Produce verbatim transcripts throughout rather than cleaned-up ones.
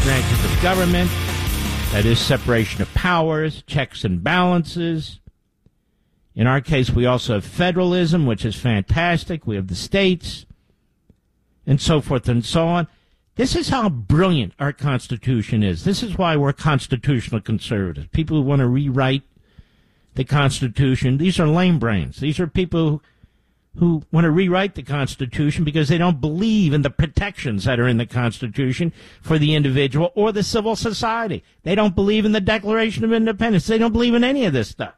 branches of government. That is separation of powers, checks and balances. In our case, we also have federalism, which is fantastic. We have the states, and so forth and so on. This is how brilliant our Constitution is. This is why we're constitutional conservatives. People who want to rewrite the Constitution, these are lame brains. These are people who, who want to rewrite the Constitution because they don't believe in the protections that are in the Constitution for the individual or the civil society. They don't believe in the Declaration of Independence. They don't believe in any of this stuff.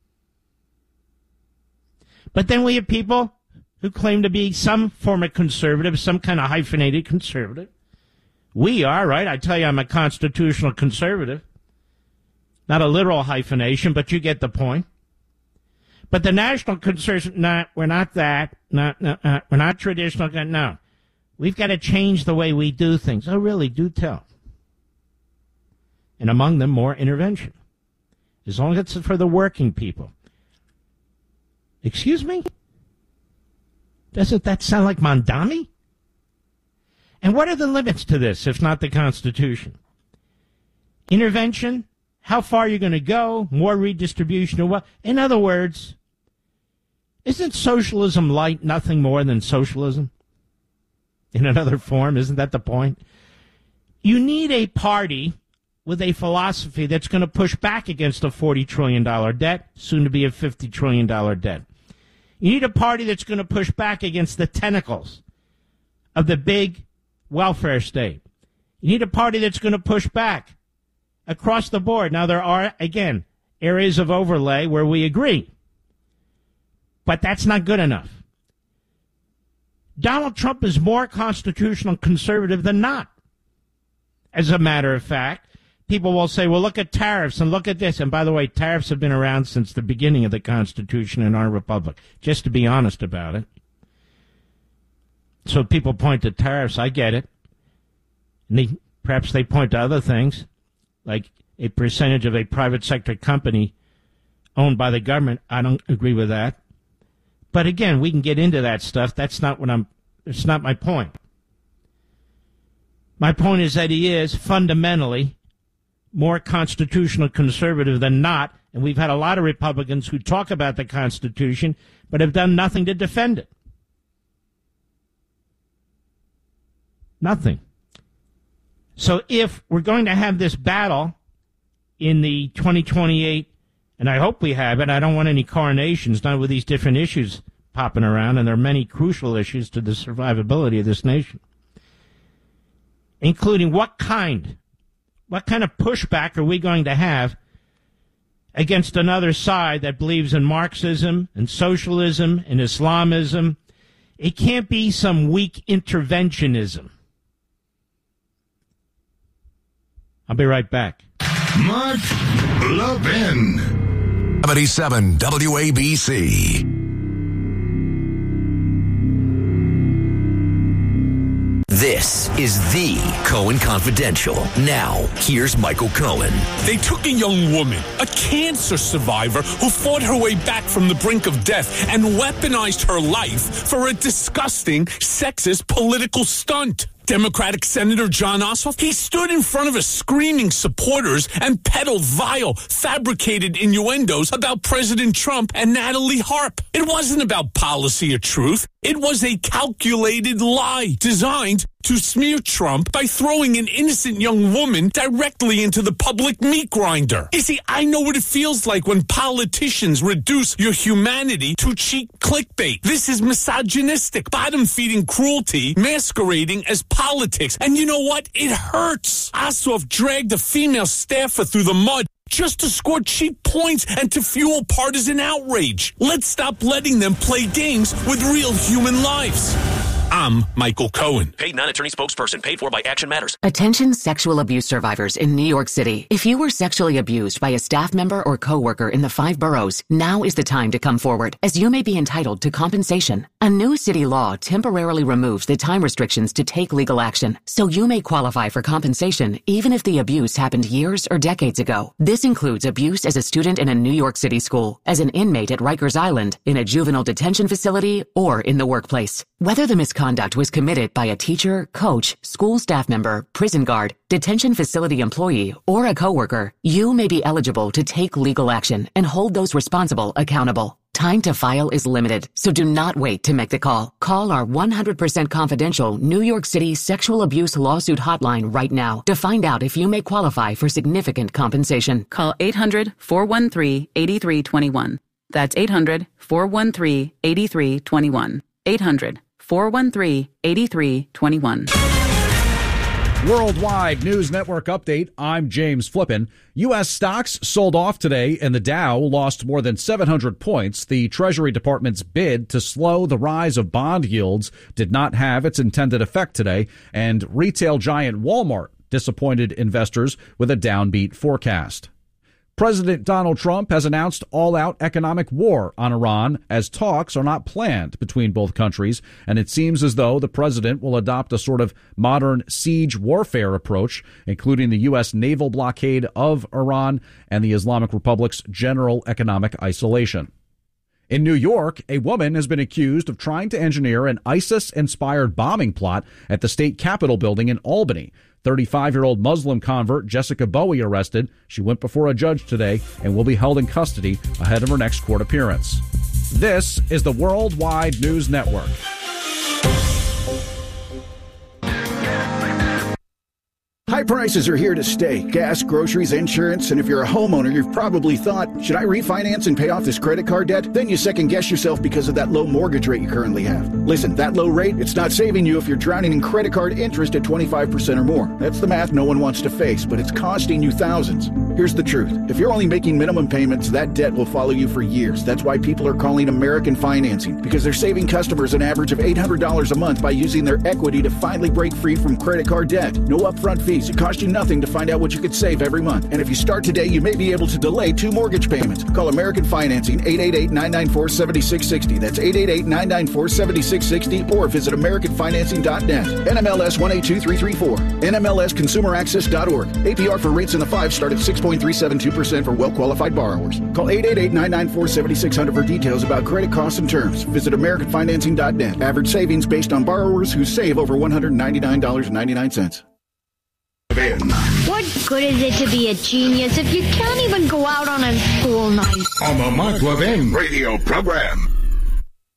But then we have people who claim to be some form of conservative, some kind of hyphenated conservative. We are, right? I tell you, I'm a constitutional conservative. Not a literal hyphenation, but you get the point. But the national conservative, no, we're not that. No, no, uh, we're not traditional. No. We've got to change the way we do things. Oh, really? Do tell. And among them, more intervention. As long as it's for the working people. Excuse me? Doesn't that sound like Mondami? And what are the limits to this, if not the Constitution? Intervention? How far are you going to go? More redistribution of what? In other words, isn't socialism light nothing more than socialism? In another form, isn't that the point? You need a party with a philosophy that's going to push back against a forty trillion dollars debt, soon to be a fifty trillion dollars debt. You need a party that's going to push back against the tentacles of the big welfare state. You need a party that's going to push back across the board. Now, there are, again, areas of overlay where we agree. But that's not good enough. Donald Trump is more constitutional conservative than not. As a matter of fact, people will say, well, look at tariffs and look at this. And by the way, tariffs have been around since the beginning of the Constitution in our republic, just to be honest about it. So people point to tariffs, I get it. And they, perhaps they point to other things, like a percentage of a private sector company owned by the government. I don't agree with that. But again, we can get into that stuff. That's not what I'm, it's not my point. My point is that he is fundamentally more constitutional conservative than not, and we've had a lot of Republicans who talk about the Constitution but have done nothing to defend it. Nothing. So if we're going to have this battle in the twenty twenty-eight, and I hope we have it, I don't want any coronations, not with these different issues popping around, and there are many crucial issues to the survivability of this nation, including what kind What kind of pushback are we going to have against another side that believes in Marxism and socialism and Islamism? It can't be some weak interventionism. I'll be right back. Mark Levin. seventy-seven W A B C. This is the Cohen Confidential. Now, here's Michael Cohen. They took a young woman, a cancer survivor, who fought her way back from the brink of death and weaponized her life for a disgusting, sexist political stunt. Democratic Senator Jon Ossoff, he stood in front of his screaming supporters and peddled vile, fabricated innuendos about President Trump and Natalie Harp. It wasn't about policy or truth. It was a calculated lie designed to smear Trump by throwing an innocent young woman directly into the public meat grinder. You see, I know what it feels like when politicians reduce your humanity to cheap clickbait. This is misogynistic, bottom-feeding cruelty masquerading as politics. And you know what? It hurts. Ossoff dragged a female staffer through the mud just to score cheap points and to fuel partisan outrage. Let's stop letting them play games with real human lives. I'm Michael Cohen. Paid non-attorney spokesperson. Paid for by Action Matters. Attention sexual abuse survivors in New York City. If you were sexually abused by a staff member or coworker in the five boroughs, now is the time to come forward, as you may be entitled to compensation. A new city law temporarily removes the time restrictions to take legal action, so you may qualify for compensation even if the abuse happened years or decades ago. This includes abuse as a student in a New York City school, as an inmate at Rikers Island, in a juvenile detention facility, or in the workplace. Whether the misconduct misconduct was committed by a teacher, coach, school staff member, prison guard, detention facility employee, or a coworker, you may be eligible to take legal action and hold those responsible accountable. Time to file is limited, so do not wait to make the call. Call our one hundred percent confidential New York City sexual abuse lawsuit hotline right now to find out if you may qualify for significant compensation. Call eight hundred, four one three, eight three two one. That's eight hundred, four one three, eight three two one. eight hundred, four one three, eight three two one. Worldwide News Network update. I'm James Flippin. U S stocks sold off today and the Dow lost more than seven hundred points. The Treasury Department's bid to slow the rise of bond yields did not have its intended effect today, and retail giant Walmart disappointed investors with a downbeat forecast. President Donald Trump has announced all-out economic war on Iran as talks are not planned between both countries, and it seems as though the president will adopt a sort of modern siege warfare approach, including the U S naval blockade of Iran and the Islamic Republic's general economic isolation. In New York, a woman has been accused of trying to engineer an ISIS-inspired bombing plot at the state capitol building in Albany. thirty-five-year-old Muslim convert Jessica Bowie arrested. She went before a judge today and will be held in custody ahead of her next court appearance. This is the Worldwide News Network. High prices are here to stay. Gas, groceries, insurance, and if you're a homeowner, you've probably thought, should I refinance and pay off this credit card debt? Then you second guess yourself because of that low mortgage rate you currently have. Listen, that low rate, it's not saving you if you're drowning in credit card interest at twenty-five percent or more. That's the math no one wants to face, but it's costing you thousands. Here's the truth. If you're only making minimum payments, that debt will follow you for years. That's why people are calling American Financing, because they're saving customers an average of eight hundred dollars a month by using their equity to finally break free from credit card debt. No upfront fees. It costs you nothing to find out what you could save every month. And if you start today, you may be able to delay two mortgage payments. Call American Financing, eight eight eight, nine nine four, seven six six zero. That's eight eight eight, nine nine four, seven six six zero, or visit American Financing dot net. N M L S one eight two three three four. N M L S consumer access dot org. A P R for rates in the five start at six point three seven two percent for well-qualified borrowers. Call eight eight eight, nine nine four, seven six zero zero for details about credit costs and terms. Visit American Financing dot net. Average savings based on borrowers who save over one hundred ninety-nine dollars and ninety-nine cents. What good is it to be a genius if you can't even go out on a school night? On the Mark Levin radio program.